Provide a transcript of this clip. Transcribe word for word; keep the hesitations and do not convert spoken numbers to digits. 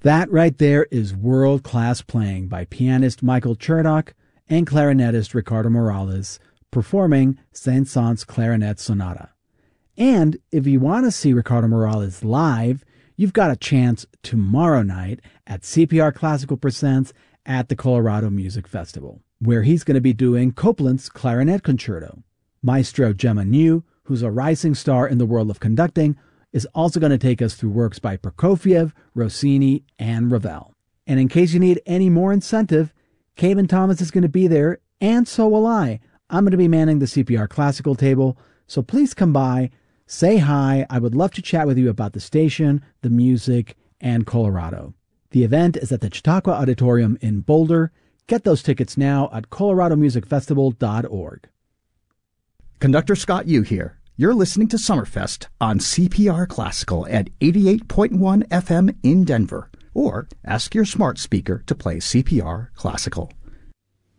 That right there is world-class playing by pianist Michael Chertok and clarinetist Ricardo Morales performing Saint-Saëns Clarinet Sonata. And if you want to see Ricardo Morales live, you've got a chance tomorrow night at C P R Classical Presents at the Colorado Music Festival, where he's going to be doing Copland's Clarinet Concerto. Maestro Gemma New, who's a rising star in the world of conducting, is also going to take us through works by Prokofiev, Rossini, and Ravel. And in case you need any more incentive, Cayman Thomas is going to be there, and so will I. I'm going to be manning the C P R Classical table, so please come by, say hi. I would love to chat with you about the station, the music, and Colorado. The event is at the Chautauqua Auditorium in Boulder. Get those tickets now at colorado music festival dot org. Conductor Scott Yu here. You're listening to Summerfest on C P R Classical at eighty-eight point one F M in Denver. Or ask your smart speaker to play C P R Classical.